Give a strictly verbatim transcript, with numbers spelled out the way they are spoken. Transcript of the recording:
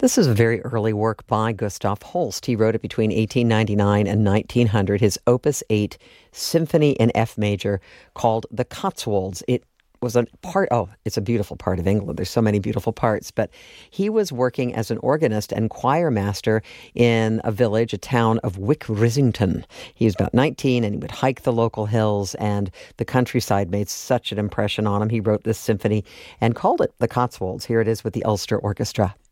This is a very early work by Gustav Holst. He wrote it between eighteen ninety-nine and nineteen hundred, his Opus eight Symphony in F major called The Cotswolds. It was a part, oh, it's a beautiful part of England. There's so many beautiful parts. But he was working as an organist and choir master in a village, a town of Wick Risington. He was about nineteen and he would hike the local hills, and the countryside made such an impression on him. He wrote this symphony and called it The Cotswolds. Here it is with the Ulster Orchestra.